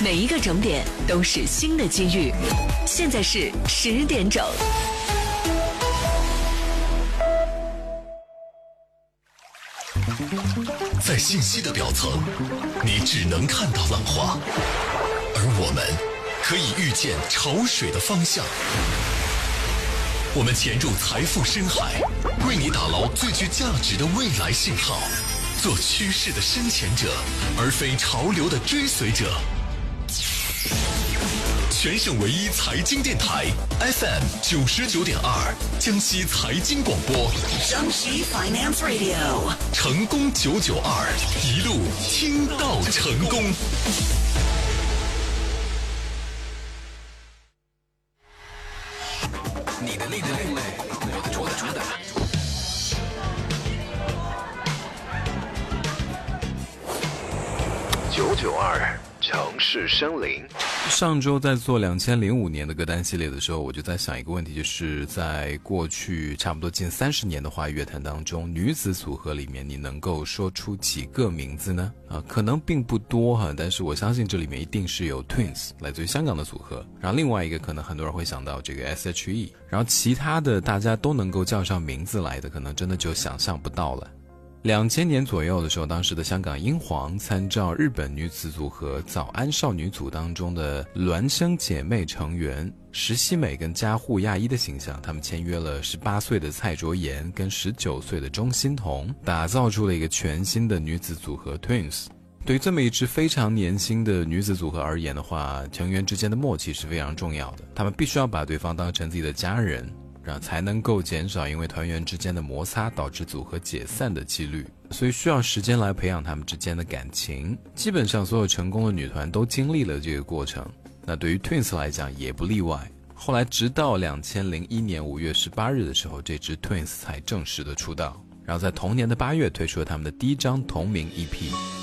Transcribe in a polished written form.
每一个整点都是新的机遇。现在是10点整。 在信息的表层，你只能看到浪花，而我们可以预见潮水的方向。我们潜入财富深海，为你打捞最具价值的未来信号，做趋势的深潜者，而非潮流的追随者。全省唯一财经电台 FM 99.2，江西财经广播， 江西 Finance Radio， 成功992，一路听到成功。 你的另类，我的主打。 992城市森林。 上周在做2005年的歌单系列的时候，我就在想一个问题，就是在过去差不多近30年的华语乐坛当中，女子组合里面你能够说出几个名字呢？可能并不多哈，但是我相信这里面一定是有 Twins 来自于香港的组合，然后另外一个可能很多人会想到这个 SHE， 然后其他的大家都能够叫上名字来的，可能真的就想象不到了。2000年左右的时候，当时的香港英皇参照日本女子组合早安少女组当中的孪生姐妹成员石西美跟加户亚依的形象，他们签约了18岁的蔡卓妍跟19岁的钟欣桐，打造出了一个全新的女子组合 Twins。 对于这么一支非常年轻的女子组合而言的话，成员之间的默契是非常重要的，他们必须要把对方当成自己的家人，然后才能够减少因为团员之间的摩擦导致组合解散的几率，所以需要时间来培养他们之间的感情。基本上所有成功的女团都经历了这个过程，那对于 Twins 来讲也不例外。后来直到2001年5月18日的时候，这支 Twins 才正式的出道，然后在同年的8月推出了他们的第一张同名 EP。